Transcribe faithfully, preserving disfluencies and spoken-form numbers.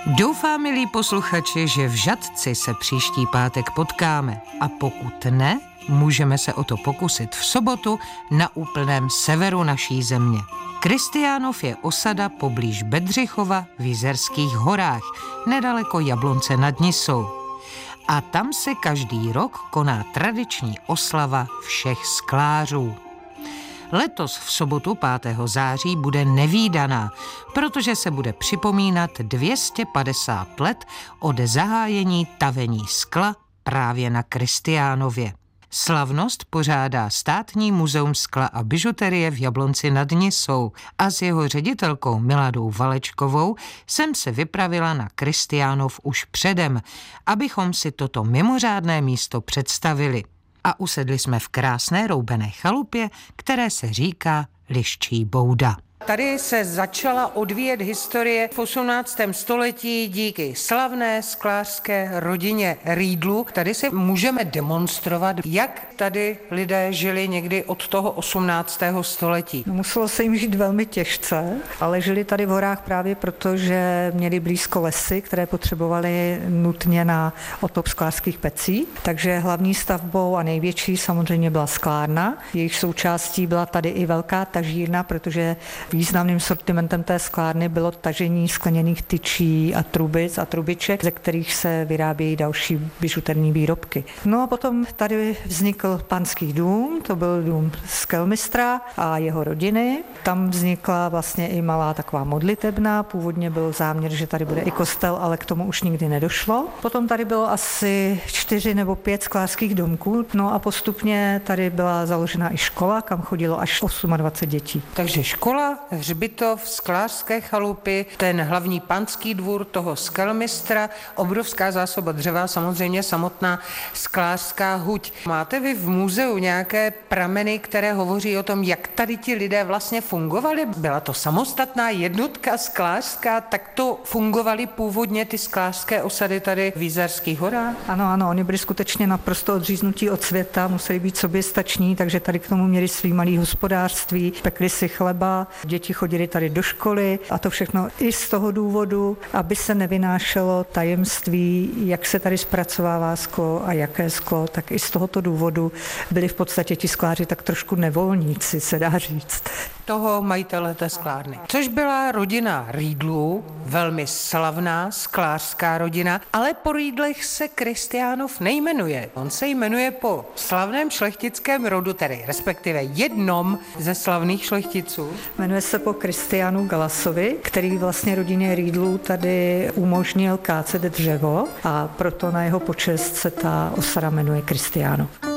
Doufám, milí posluchači, že v Žatci se příští pátek potkáme a pokud ne, můžeme se o to pokusit v sobotu na úplném severu naší země. Kristiánov je osada poblíž Bedřichova v Jizerských horách, nedaleko Jablonce nad Nisou. A tam se každý rok koná tradiční oslava všech sklářů. Letos v sobotu pátého září bude nevídaná, protože se bude připomínat dvě stě padesát let od zahájení tavení skla právě na Kristiánově. Slavnost pořádá Státní muzeum skla a bižuterie v Jablonci nad Nisou a s jeho ředitelkou Miladou Valečkovou jsem se vypravila na Kristiánov už předem, abychom si toto mimořádné místo představili. A usedli jsme v krásné roubené chalupě, které se říká Liščí bouda. Tady se začala odvíjet historie v osmnáctém století díky slavné sklářské rodině Riedlů. Tady si můžeme demonstrovat, jak tady lidé žili někdy od toho osmnáctého století. Muselo se jim žít velmi těžce, ale žili tady v horách právě proto, že měli blízko lesy, které potřebovali nutně na otop sklářských pecí. Takže hlavní stavbou a největší samozřejmě byla sklárna. Jejich součástí byla tady i velká tažírna, protože významným sortimentem té sklárny bylo tažení skleněných tyčí a trubic a trubiček, ze kterých se vyrábějí další bižuterní výrobky. No a potom tady vznikl panský dům, to byl dům skelmistra a jeho rodiny. Tam vznikla vlastně i malá taková modlitebna, původně byl záměr, že tady bude i kostel, ale k tomu už nikdy nedošlo. Potom tady bylo asi čtyři nebo pět sklářských domků, no a postupně tady byla založena i škola, kam chodilo až dvacet osm dětí. Takže škola, hřbitov, sklářské chalupy, ten hlavní panský dvůr toho skelmistra, obrovská zásoba dřeva, samozřejmě samotná sklářská huť. Máte vy v muzeu nějaké prameny, které hovoří o tom, jak tady ti lidé vlastně fungovali? Byla to samostatná jednotka sklářská, tak to fungovaly původně ty sklářské osady tady v Jizerských horách? Ano, ano, oni byli skutečně naprosto odříznutí od světa, museli být soběstační, takže tady k tomu měli svý malý hospodářství, pekli si chleba, děti chodili tady do školy a to všechno i z toho důvodu, aby se nevynášelo tajemství, jak se tady zpracovává sklo a jaké sklo, tak i z tohoto důvodu byli v podstatě ti skláři tak trošku nevolníci, se dá říct. Toho majitele té sklárny. Což byla rodina Riedlů, velmi slavná sklářská rodina, ale po Riedlech se Kristiánov nejmenuje. On se jmenuje po slavném šlechtickém rodu, tedy respektive jednom ze slavných šlechticů. Jmenuje se po Kristiánu Galasovi, který vlastně rodině Riedlů tady umožnil kácet dřevo a proto na jeho počest se ta osada jmenuje Kristiánov.